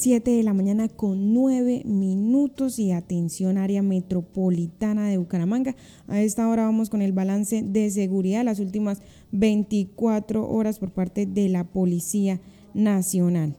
7 de la mañana con 9 minutos y atención área metropolitana de Bucaramanga. A esta hora vamos con el balance de seguridad las últimas 24 horas por parte de la Policía Nacional.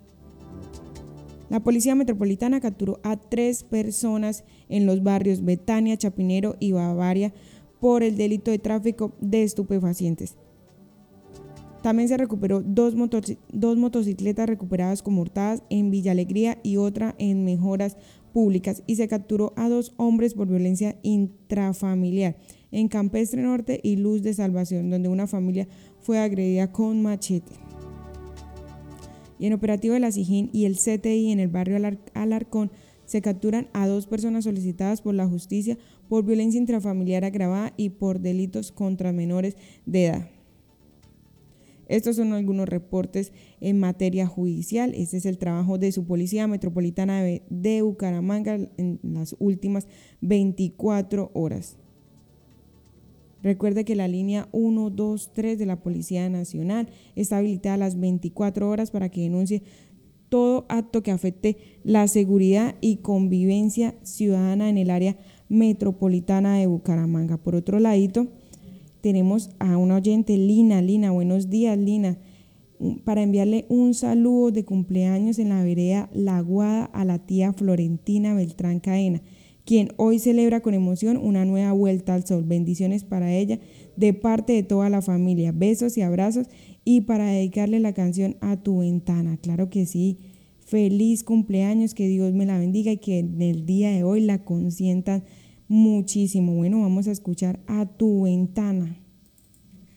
La Policía Metropolitana capturó a 3 personas en los barrios Betania, Chapinero y Bavaria por el delito de tráfico de estupefacientes. También se recuperó dos motocicletas recuperadas como hurtadas en Villa Alegría y otra en Mejoras Públicas, y se capturó a 2 hombres por violencia intrafamiliar en Campestre Norte y Luz de Salvación, donde una familia fue agredida con machete. Y en operativo de la SIJIN y el CTI en el barrio Alarcón se capturan a 2 personas solicitadas por la justicia por violencia intrafamiliar agravada y por delitos contra menores de edad. Estos son algunos reportes en materia judicial. Este es el trabajo de su Policía Metropolitana de Bucaramanga en las últimas 24 horas. Recuerde que la línea 123 de la Policía Nacional está habilitada a las 24 horas para que denuncie todo acto que afecte la seguridad y convivencia ciudadana en el área metropolitana de Bucaramanga. Por otro ladito, tenemos a una oyente, Lina. Buenos días, Lina. Para enviarle un saludo de cumpleaños en la vereda La Guada a la tía Florentina Beltrán Cadena, quien hoy celebra con emoción una nueva vuelta al sol. Bendiciones para ella de parte de toda la familia. Besos y abrazos, y para dedicarle la canción A tu ventana. Claro que sí. Feliz cumpleaños, que Dios me la bendiga y que en el día de hoy la consientan muchísimo. Bueno, vamos a escuchar A tu ventana.